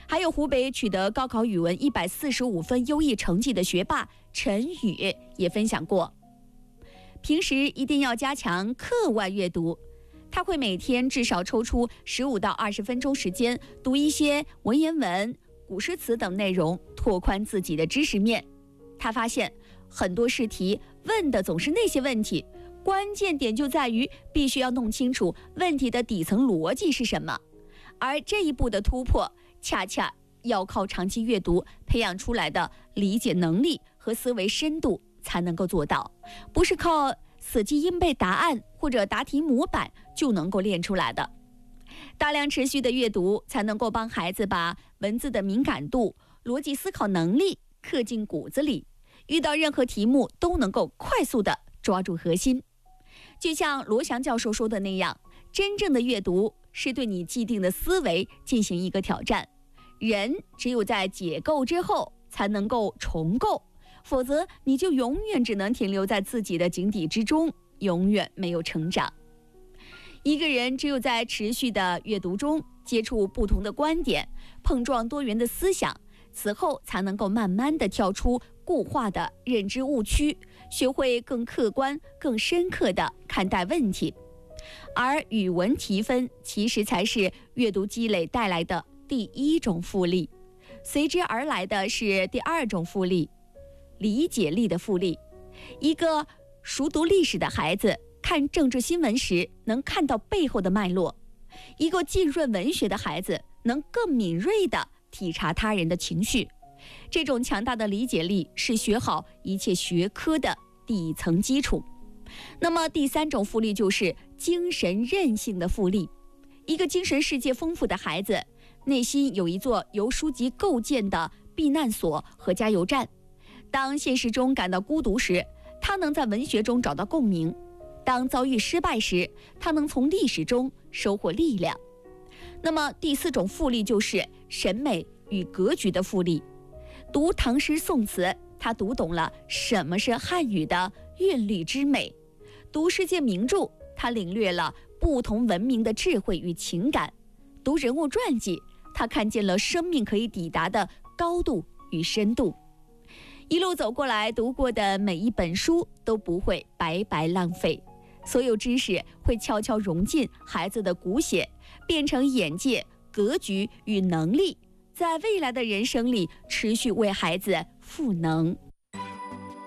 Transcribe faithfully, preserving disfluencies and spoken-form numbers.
还有湖北取得高考语文一百四十五分优异成绩的学霸陈宇也分享过，平时一定要加强课外阅读。他会每天至少抽出十五到二十分钟时间，读一些文言文、古诗词等内容，拓宽自己的知识面。他发现很多试题问的总是那些问题，关键点就在于必须要弄清楚问题的底层逻辑是什么。而这一步的突破，恰恰要靠长期阅读培养出来的理解能力和思维深度才能够做到，不是靠死记硬背答案或者答题模板就能够练出来的。大量持续的阅读才能够帮孩子把文字的敏感度、逻辑思考能力刻进骨子里，遇到任何题目都能够快速的抓住核心。就像罗翔教授说的那样，真正的阅读是对你既定的思维进行一个挑战。人只有在解构之后才能够重构，否则你就永远只能停留在自己的井底之中，永远没有成长。一个人只有在持续的阅读中接触不同的观点，碰撞多元的思想，此后才能够慢慢的跳出固化的认知误区，学会更客观、更深刻的看待问题。而语文提分其实才是阅读积累带来的第一种复利，随之而来的是第二种复利，理解力的复利。一个熟读历史的孩子看政治新闻时能看到背后的脉络，一个浸润文学的孩子能更敏锐地体察他人的情绪。这种强大的理解力是学好一切学科的底层基础。那么第三种复利就是精神韧性的复利。一个精神世界丰富的孩子，内心有一座由书籍构建的避难所和加油站。当现实中感到孤独时，他能在文学中找到共鸣；当遭遇失败时，他能从历史中收获力量。那么第四种复利就是审美与格局的复利。读唐诗宋词，他读懂了什么是汉语的韵律之美；读世界名著，他领略了不同文明的智慧与情感；读人物传记，他看见了生命可以抵达的高度与深度。一路走过来，读过的每一本书都不会白白浪费，所有知识会悄悄融进孩子的骨血，变成眼界、格局与能力，在未来的人生里持续为孩子赋能。